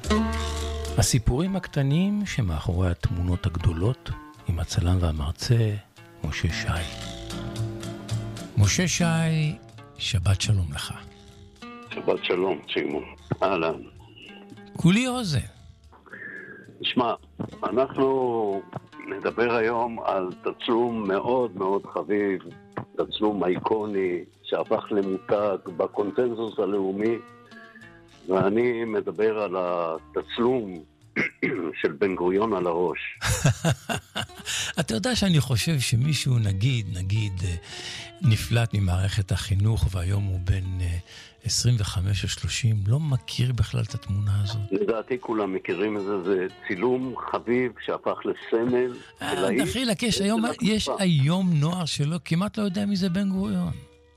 הסיפורים הקטנים שמאחורי התמונות הגדולות, עם הצלם והמרצה משה שי. משה שי, שבת שלום לך. שבת שלום, צ'ימו. אהלן. כולי אוזן. תשמע, אנחנו נדבר היום על תצלום מאוד מאוד חביב, תצלום אייקוני שהפך למותג בקונצנזוס הלאומי, ואני מדבר על התצלום של בן גוריון על הראש. אתה יודע שאני חושב שמישהו נגיד נפלט ממערכת החינוך והיום הוא בן 25 או 30, לא מכיר בכלל את התמונה הזאת. לדעתי כולם מכירים את זה, זה צילום חביב שהפך לסמל. דחילק, יש היום נוער שלא, כמעט לא יודע מי זה בן גוריון.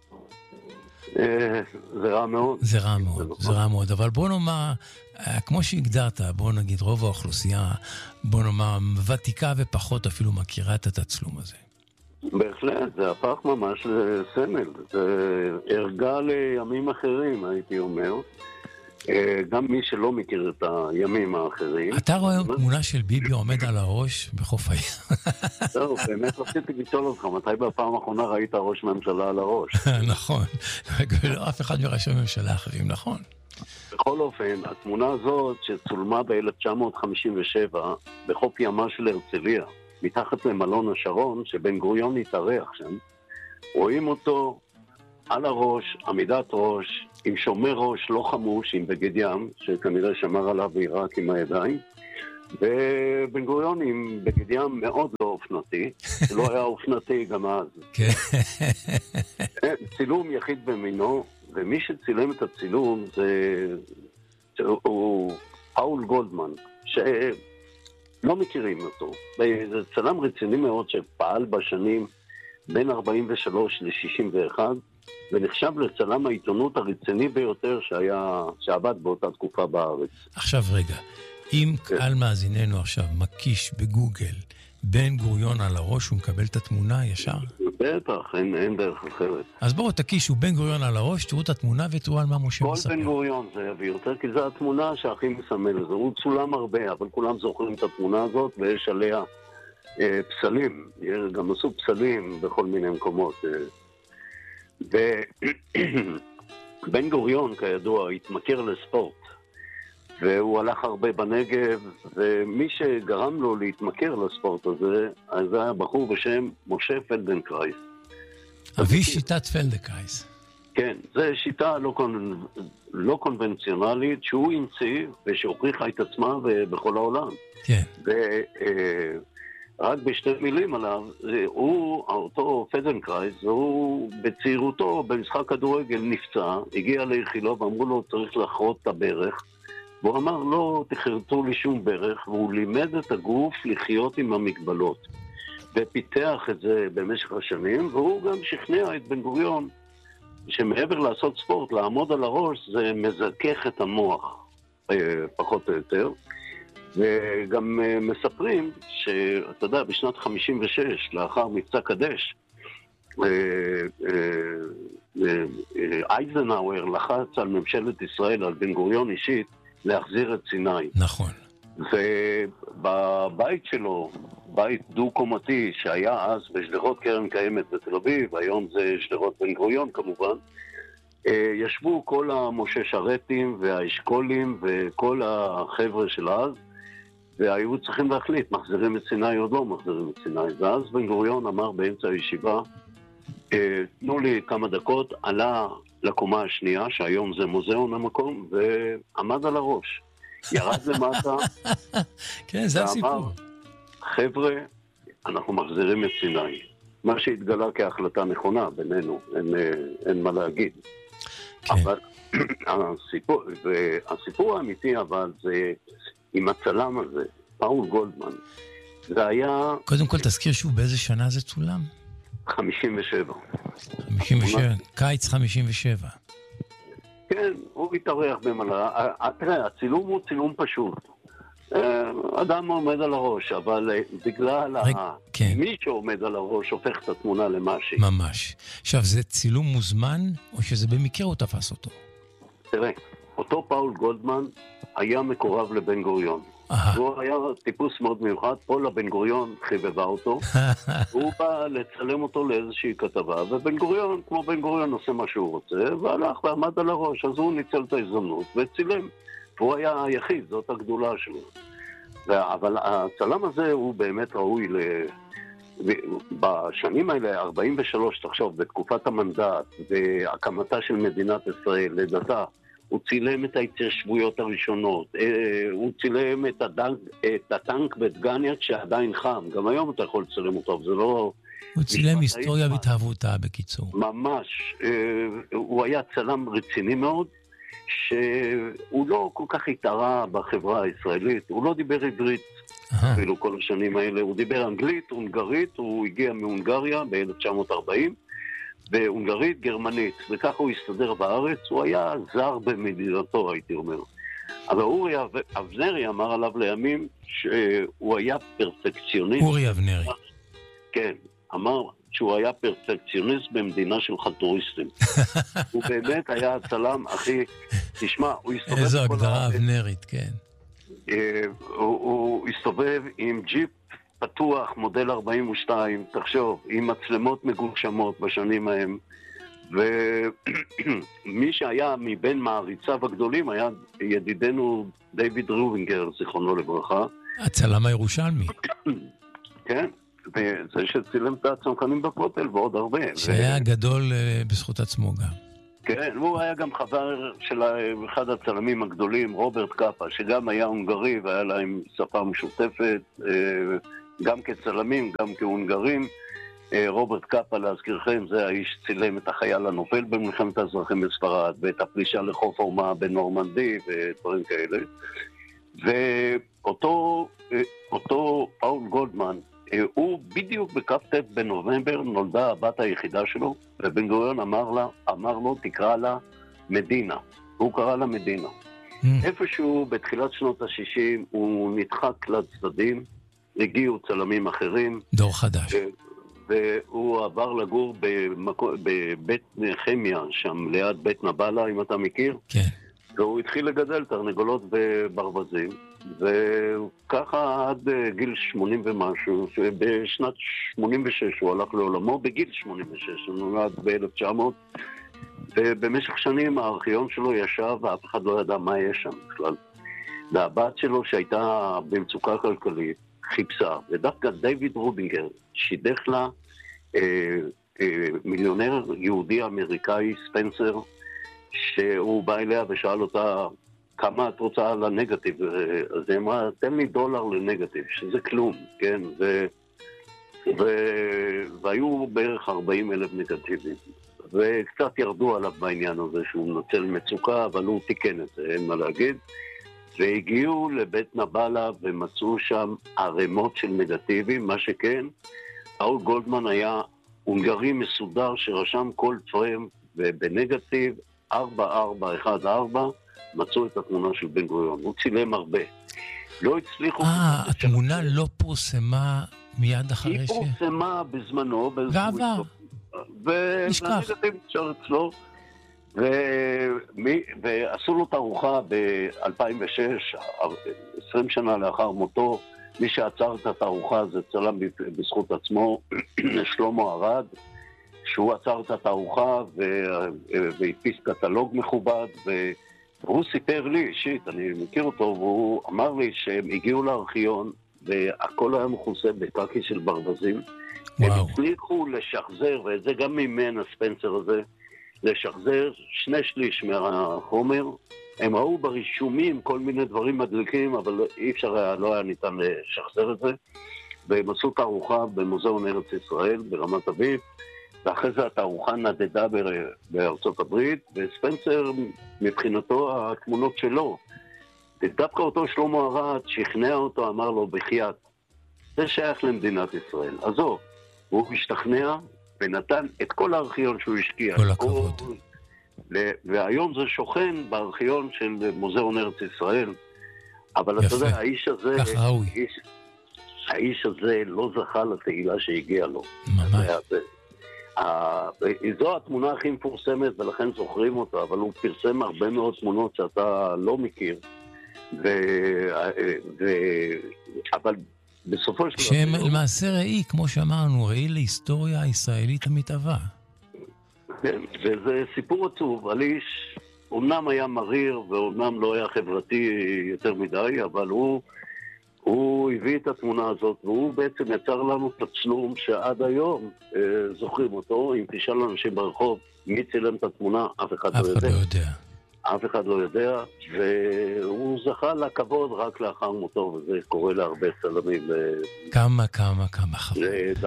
זה רע מאוד. זה רע מאוד, אבל בוא נאמר, כמו שהגדרת, בוא נגיד רוב האוכלוסייה, בוא נאמר, ותיקה ופחות אפילו מכירה את התצלום הזה. בהחלט, זה הפך ממש לסמל, זה הרגע לימים אחרים, הייתי אומר. גם מי שלא מכיר את הימים האחרים. אתה רואה היום תמונה של ביבי עומד על הראש בחוף הים. טוב, באמת רציתי לשאול אותך, מתי בפעם האחרונה ראית ראש ממשלה על הראש? נכון, לא אף אחד מראשי ממשלה אחרים, נכון. בכל אופן, התמונה הזאת שצולמה ב-1957 בחוף ימה של הרצליה, מתחת למלון השרון, שבן גוריון התארח שם, רואים אותו על הראש, עמידת ראש, עם שומר ראש לא חמוש, עם בגד ים, שכנראה שמר עליו בעיראק עם הידיים, ובן גוריון עם בגד ים מאוד לא אופנתי, שלא היה אופנתי גם אז. צילום יחיד במינו, ומי שצילם את הצילום הוא פאול גולדמן, שלא מכירים אותו. זה צלם רציני מאוד שפעל בשנים בין 43 ל-61, ונחשב לצלם העיתונות הרציני ביותר שעבד באותה תקופה בארץ. עכשיו רגע, אם קהל מאזיננו עכשיו מקיש בגוגל בן גוריון על הראש, הוא מקבל את התמונה ישר? בטח, אין דרך אחרת. אז בואו תקישו בן גוריון על הראש, תראו את התמונה ותראו על מה משה מספר. כל בן גוריון זה יביא יותר, כי זו התמונה שהכי מסמל לזה. הוא צולם הרבה, אבל כולם זוכרים את התמונה הזאת, ויש עליה פסלים. גם עשו פסלים בכל מיני מקומות. ובן גוריון, כידוע, התמכר לספורט. והוא הלך הרבה בנגב, ומי שגרם לו להתמכר לספורט הזה, אז זה היה בחור בשם משה פלדנקרייס. אבי שיטת פלדנקרייס. כן, זו שיטה לא קונבנציונלית, שהוא המציא ושהוכיחה את עצמה בכל העולם. כן. רק בשתי מילים עליו, אותו פלדנקרייס, הוא בצעירותו במשחק כדורגל נפצע, הגיע לאיכילוב ואמרו לו צריך לחרות את הברך, והוא אמר, לא תחרטו לי שום ברך, והוא לימד את הגוף לחיות עם המגבלות. ופיתח את זה במשך השנים, והוא גם שכנע את בן גוריון, שמעבר לעשות ספורט, לעמוד על הראש, זה מזכך את המוח, פחות או יותר. וגם מספרים שאתה יודע, בשנת 56, לאחר מבצע קדש, אייזנהאואר לחץ על ממשלת ישראל, על בן גוריון אישית, להחזיר את סיני. נכון. ובבית שלו, בית דו-קומתי שהיה אז בשדרות קרן קיימת בתל אביב, היום זה שדרות בן גוריון כמובן, ישבו כל המשה שרתים והאשכולים וכל החבר'ה של אז, והיו צריכים להחליט, מחזירים את סיני או לא מחזירים את סיני. ואז בן גוריון אמר באמצע הישיבה, תנו לי כמה דקות, עלה לקומה השנייה, שהיום זה מוזיאון המקום, ועמד על הראש. ירד למטה, כן, זה הסיפור. חבר'ה, אנחנו מחזירים את סיני. מה שהתגלה כהחלטה נכונה בינינו, אין מה להגיד. כן. אבל הסיפור האמיתי, אבל זה עם הצלם הזה, פאול גולדמן. זה היה... קודם כל תזכיר שוב באיזה שנה זה צולם? 57. 57, קיץ 57. כן, הוא התארח במלא. תראה, הצילום הוא צילום פשוט. אדם עומד על הראש, אבל בגלל מי שעומד על הראש הופך את התמונה למשהו. ממש. עכשיו, זה צילום מוזמן, או שזה במקרה הוא תפס אותו? תראה, אותו פאול גולדמן היה מקורב לבן גוריון. הוא היה טיפוס מאוד מיוחד, פולה בן גוריון חיבבה אותו, הוא בא לצלם אותו לאיזושהי כתבה, ובן גוריון, כמו בן גוריון, עושה מה שהוא רוצה, והלך ועמד על הראש, אז הוא ניצל את ההזדמנות וצילם. והוא היה היחיד, זאת הגדולה שלו. אבל הצלם הזה הוא באמת ראוי בשנים האלה, 43, תחשוב, בתקופת המנדט, והקמתה של מדינת ישראל, לדתה, הוא צילם את ההתיישבויות הראשונות, הוא צילם את הטנק בדגניה שעדיין חם, גם היום אתה יכול לצלם אותו, זה לא... הוא צילם היסטוריה והתהוותה בקיצור. ממש, הוא היה צלם רציני מאוד, שהוא לא כל כך התערה בחברה הישראלית, הוא לא דיבר עברית, אפילו כל השנים האלה, הוא דיבר אנגלית, הונגרית, הוא הגיע מהונגריה ב-1940, והונגרית, גרמנית, וכך הוא הסתדר בארץ, הוא היה זר במדינתו, הייתי אומר. אבל אורי אבנרי אמר עליו לימים שהוא היה פרפקציוניסט. אורי אבנרי. כן, אמר שהוא היה פרפקציוניסט במדינה של חלטוריסטים. הוא באמת היה הצלם הכי... תשמע, הוא הסתובב... איזו הגדרה אבנרית, כן. הוא הסתובב עם ג'יפ פתוח, מודל 42, תחשוב, עם מצלמות מגושמות בשנים ההם, ומי שהיה מבין מעריציו הגדולים היה ידידנו דיוויד רובינגר, זיכרונו לברכה. הצלם הירושלמי. כן, וזה שצילם את הצנחנים בכותל ועוד הרבה. שהיה גדול בזכות עצמו גם. כן, הוא היה גם חבר של אחד הצלמים הגדולים, רוברט קאפה, שגם היה הונגרי והיה להם שפה משותפת, גם כצלמים, גם כהונגרים. רוברט קאפה, להזכירכם, זה האיש צילם את החייל הנופל במלחמת האזרחים בספרד, ואת הפלישה לחוף האומה בנורמנדי ודברים כאלה. ואותו פאול גולדמן, הוא בדיוק בכ"ט בנובמבר נולדה הבת היחידה שלו, ובן גוריון אמר לו, תקרא לה מדינה. הוא קרא לה מדינה. איפשהו בתחילת שנות ה-60 הוא נדחק לצדדים, הגיעו צלמים אחרים. דור חדש. והוא עבר לגור בבית נחמיה, שם ליד בית נבלה, אם אתה מכיר. כן. והוא התחיל לגדל תרנגולות וברווזים, וככה עד גיל 80 ומשהו, בשנת 86 הוא הלך לעולמו, בגיל 86, הוא נולד ב-1900, ובמשך שנים הארכיון שלו ישב ואף אחד לא ידע מה יש שם בכלל. והבת שלו שהייתה במצוקה כלכלית, חיפשה, ודווקא דיוויד רובינגר שידך לה מיליונר יהודי אמריקאי, ספנסר, שהוא בא אליה ושאל אותה, כמה את רוצה לנגטיב? אז היא אמרה, תן לי $1 לנגטיב, שזה כלום, כן? והיו בערך 40,000 נגטיבים. וקצת ירדו עליו בעניין הזה שהוא מנצל מצוקה, אבל הוא תיקן את זה, אין מה להגיד. והגיעו לבית נבלה ומצאו שם ערימות של נגטיבים, מה שכן, פאול גולדמן היה הונגרי מסודר שרשם כל פריים, ובנגטיב 4414 מצאו את התמונה של בן גוריון. הוא צילם הרבה. לא הצליחו... התמונה לא פורסמה מיד אחרי היא פורסמה בזמנו. ועבר. נשכח. והנגטיב נשאר אצלו. ועשו לו תערוכה ב-2006, 20 שנה לאחר מותו. מי שעצר את התערוכה זה צלם בזכות עצמו, שלמה ארד, שהוא עצר את התערוכה והפיס קטלוג מכובד, והוא סיפר לי אישית, אני מכיר אותו, והוא אמר לי שהם הגיעו לארכיון והכל היה מכוסה בקקי של ברווזים. הם הצליחו לשחזר, ואת זה גם ממנו הספנסר הזה, לשחזר 2/3 מהחומר. הם ראו ברישומים כל מיני דברים מדליקים, אבל אי אפשר, לא היה ניתן לשחזר את זה. והם עשו תערוכה במוזיאון ארץ ישראל ברמת אביב, ואחרי זה התערוכה נדדה בארצות הברית, וספנסר מבחינתו התמונות שלו. ודווקא אותו שלמה ארד שכנע אותו, אמר לו בחייאת, זה שייך למדינת ישראל. עזוב, הוא משתכנע ונתן את כל הארכיון שהוא השקיע. כל הכבוד. והיום זה שוכן בארכיון של מוזיאון ארץ ישראל. אבל אתה יודע, האיש הזה לא זכה לתהילה שהגיע לו. ממש. זו התמונה הכי מפורסמת ולכן זוכרים אותה, אבל הוא פרסם הרבה מאוד תמונות שאתה לא מכיר, אבל בסופו של דבר... שהם למעשה ראי, כמו שאמרנו, ראי להיסטוריה הישראלית המתהווה. כן, וזה סיפור עצוב על איש, אומנם היה מריר ואומנם לא היה חברתי יותר מדי, אבל הוא הביא את התמונה הזאת, והוא בעצם יצר לנו תצלום שעד היום זוכרים אותו. אם תשאל אנשים ברחוב מי צילם את התמונה, אף אחד לא יודע. אף אחד לא יודע, והוא זכה לכבוד רק לאחר מותו, וזה קורה להרבה צלמים. כמה חברים.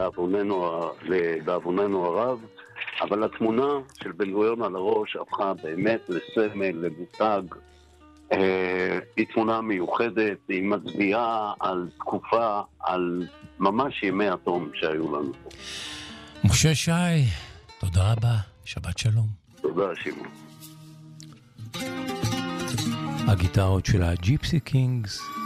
לדאבוננו הרב. אבל התמונה של בן גוריון על הראש הפכה באמת לסמל, למותג. היא תמונה מיוחדת, היא מצביעה על תקופה, על ממש ימי התום שהיו לנו. משה שי, תודה רבה, שבת שלום. תודה, שמעון. הגיטרות של הג'יפסי קינגס.